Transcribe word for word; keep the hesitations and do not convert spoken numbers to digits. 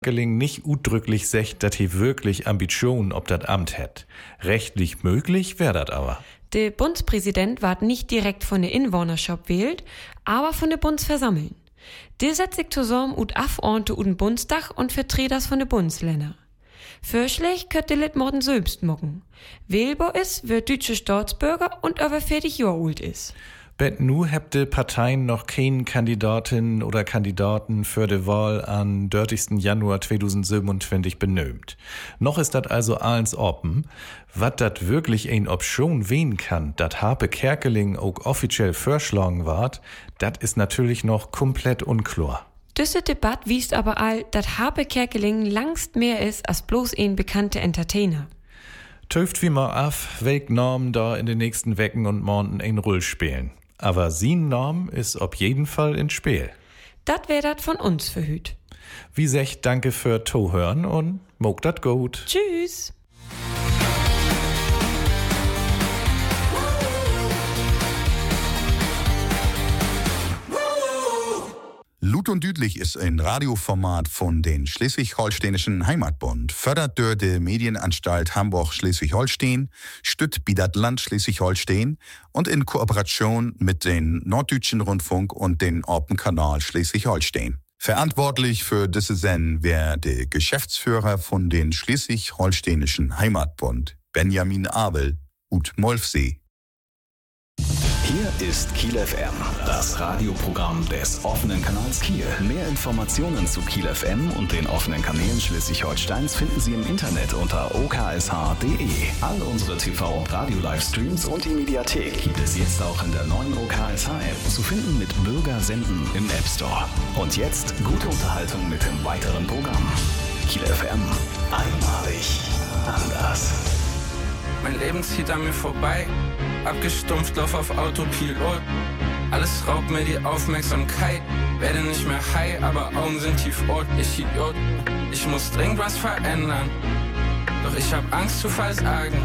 Kerkeling nicht udrücklich secht, dat he wirklich Ambitionen ob dat Amt hätt. Rechtlich möglich wär dat aber. Der Bundespräsident ward nicht direkt von der Inwohnerschaft wählt, aber von der Bundesversammlung. Der setzt sich zusammen ut Afordnete ut den Bundestag und Vertreters von den Bundesländer. Vorschläge könnt der Litmorden selbst mocken. Wählbar ist, wer deutsche Staatsbürger und über vierzig Jahre alt ist. Bet nu hebt de Parteien noch keinen Kandidatin oder Kandidaten für de Wahl am dreißigsten Januar zweitausendsiebenundzwanzig benömt. Noch ist dat also alles offen. Wat dat wirklich ein Option wen kann, dat Harpe Kerkeling auch offiziell vorschlagen ward, dat ist natürlich noch komplett unklar. Diese Debatte wiest aber all, dat Harpe Kerkeling langst mehr ist als bloß ein bekannter Entertainer. Töft wie mal af, welk Norm da in den nächsten Wochen und Monaten ein Roll spielen. Aber sin Norm ist auf jeden Fall ins Spiel. Dat wär dat von uns verhüt. Wie sech danke für Tohören und mog dat gut. Tschüss. Lut und Düdlich ist ein Radioformat von den Schleswig-Holsteinischen Heimatbund, fördert durch die Medienanstalt Hamburg-Schleswig-Holstein, stützt Bidat Land Schleswig-Holstein und in Kooperation mit den Norddeutschen Rundfunk und den Open Kanal Schleswig-Holstein. Verantwortlich für diese Sendung wäre der Geschäftsführer von den Schleswig-Holsteinischen Heimatbund, Benjamin Abel, ut Molfsee. Hier ist Kiel F M, das Radioprogramm des offenen Kanals Kiel. Mehr Informationen zu Kiel F M und den offenen Kanälen Schleswig-Holsteins finden Sie im Internet unter o k s h punkt d e. All unsere T V- und Radio-Livestreams und die Mediathek gibt es jetzt auch in der neuen O K S H-App, zu finden mit Bürger senden im App Store. Und jetzt gute Unterhaltung mit dem weiteren Programm. Kiel F M, einmalig anders. Mein Leben zieht an mir vorbei, abgestumpft, lauf auf Autopilot. Alles raubt mir die Aufmerksamkeit, werde nicht mehr high, aber Augen sind tiefrot. Ich Idiot, ich muss dringend was verändern, doch ich hab Angst zu versagen.